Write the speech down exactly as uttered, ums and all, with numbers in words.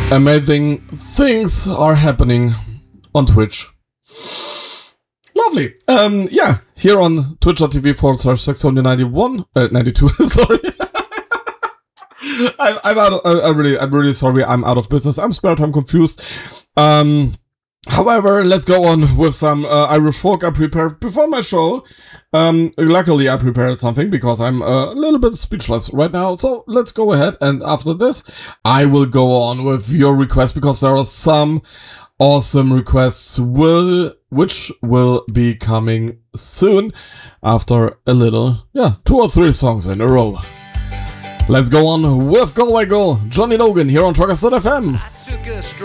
Amazing things are happening on Twitch. Lovely. Um, yeah, here on twitch.tv forward slash Saxonia ninety-one, uh, ninety-two, sorry. I, I'm out of, I, I really, I'm really sorry, I'm out of business. I'm spared, I'm confused. Um, however, let's go on with some uh, Irish folk I prepared before my show. Um, luckily I prepared something because I'm uh, a little bit speechless right now. So let's go ahead, and after this, I will go on with your requests because there are some awesome requests will which will be coming soon after a little, yeah, two or three songs in a row. Let's go on with Galway Girl, Johnny Logan here on Truckers dot f m.